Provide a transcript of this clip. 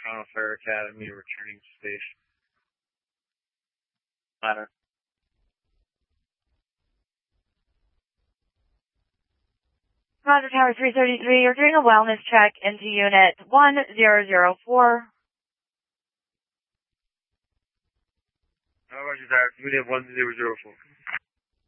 Toronto Fire Academy returning to station. Ladder. Roger, Tower 333, you're doing a wellness check into Unit 1004. Roger, Tower, Unit 1004.